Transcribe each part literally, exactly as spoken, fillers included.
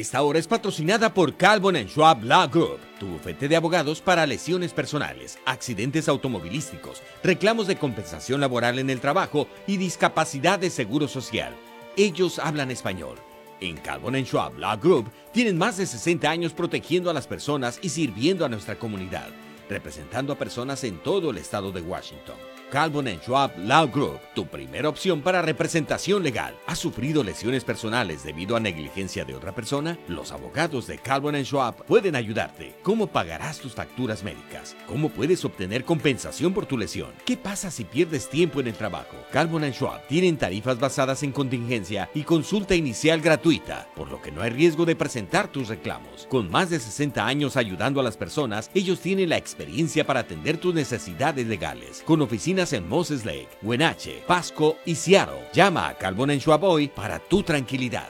Esta hora es patrocinada por Calvo and Schwab Law Group, tu bufete de abogados para lesiones personales, accidentes automovilísticos, reclamos de compensación laboral en el trabajo y discapacidad de seguro social. Ellos hablan español. En Calvo and Schwab Law Group tienen más de sesenta años protegiendo a las personas y sirviendo a nuestra comunidad, representando a personas en todo el estado de Washington. Calvo and Schwab Law Group, tu primera opción para representación legal. ¿Has sufrido lesiones personales debido a negligencia de otra persona? Los abogados de Calvo and Schwab pueden ayudarte. ¿Cómo pagarás tus facturas médicas? ¿Cómo puedes obtener compensación por tu lesión? ¿Qué pasa si pierdes tiempo en el trabajo? Calvo and Schwab tienen tarifas basadas en contingencia y consulta inicial gratuita, por lo que no hay riesgo de presentar tus reclamos. Con más de sesenta años ayudando a las personas, ellos tienen la experiencia para atender tus necesidades legales. Con oficinas en Moses Lake, Wenatchee, Pasco y Seattle. Llama a Calvo and Schwab hoy para tu tranquilidad.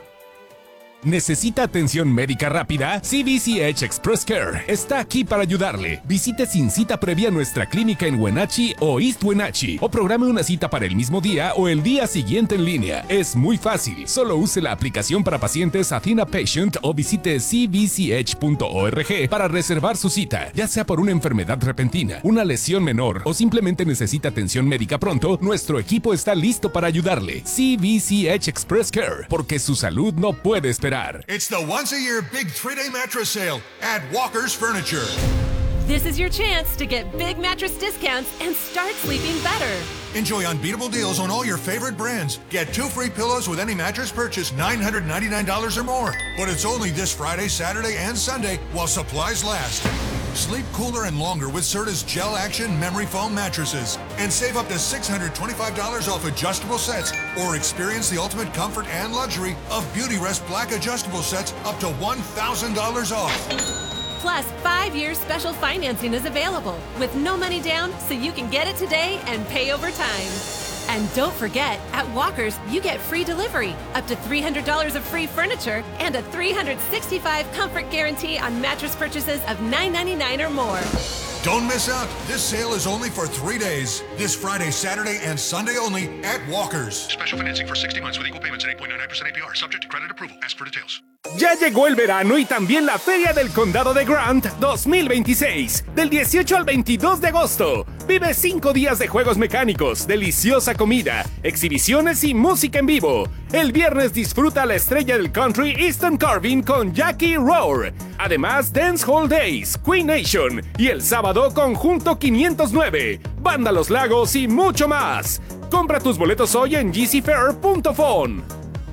¿Necesita atención médica rápida? C B C H Express Care está aquí para ayudarle. Visite sin cita previa nuestra clínica en Wenatchee o East Wenatchee o programe una cita para el mismo día o el día siguiente en línea. Es muy fácil. Solo use la aplicación para pacientes Athena Patient o visite c b c h punto org para reservar su cita. Ya sea por una enfermedad repentina, una lesión menor o simplemente necesita atención médica pronto, nuestro equipo está listo para ayudarle. C B C H Express Care, porque su salud no puede esperar. It's the once-a-year big three-day mattress sale at Walker's Furniture. This is your chance to get big mattress discounts and start sleeping better. Enjoy unbeatable deals on all your favorite brands. Get two free pillows with any mattress purchase nine hundred ninety-nine dollars or more. But it's only this Friday, Saturday, and Sunday while supplies last. Sleep cooler and longer with Serta's Gel Action Memory Foam mattresses. And save up to six hundred twenty-five dollars off adjustable sets. Or experience the ultimate comfort and luxury of Beauty Rest Black adjustable sets up to one thousand dollars off. Plus, five years special financing is available with no money down, so you can get it today and pay over time. And don't forget, at Walker's, you get free delivery, up to three hundred dollars of free furniture, and a three hundred sixty-five comfort guarantee on mattress purchases of nine ninety-nine or more. Don't miss out. This sale is only for three days. This Friday, Saturday, and Sunday only at Walker's. Special financing for sixty months with equal payments at eight point nine nine percent A P R. Subject to credit approval. Ask for details. Ya llegó el verano y también la Feria del Condado de Grant dos mil veintiséis. Del dieciocho al veintidós de agosto. Vive cinco días de juegos mecánicos, deliciosa comida, exhibiciones y música en vivo. El viernes disfruta la estrella del country Easton Carvin con Jackie Roar. Además, Dance Hall Days, Queen Nation y el sábado Conjunto quinientos nueve, Banda Los Lagos y mucho más. Compra tus boletos hoy en g c fair punto phone.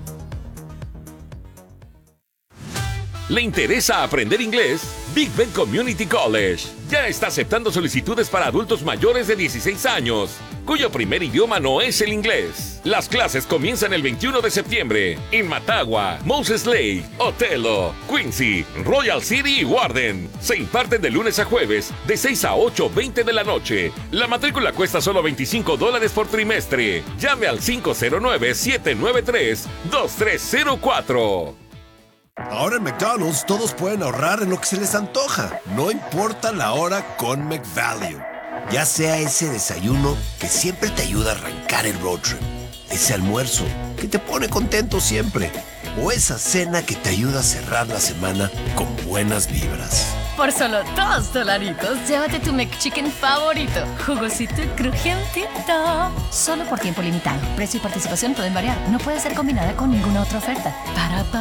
¿Le interesa aprender inglés? Big Bend Community College ya está aceptando solicitudes para adultos mayores de dieciséis años, cuyo primer idioma no es el inglés. Las clases comienzan el veintiuno de septiembre en Matagua, Moses Lake, Othello, Quincy, Royal City y Warden. Se imparten de lunes a jueves de seis a ocho veinte de la noche. La matrícula cuesta solo veinticinco dólares por trimestre. Llame al cinco cero nueve, siete nueve tres, dos tres cero cuatro. Ahora en McDonald's todos pueden ahorrar en lo que se les antoja. No importa la hora con McValue. Ya sea ese desayuno que siempre te ayuda a arrancar el road trip, ese almuerzo que te pone contento siempre, o esa cena que te ayuda a cerrar la semana con buenas vibras. Por solo dos dolaritos, llévate tu McChicken favorito. Jugosito y crujientito. Solo por tiempo limitado. Precio y participación pueden variar. No puede ser combinada con ninguna otra oferta. Para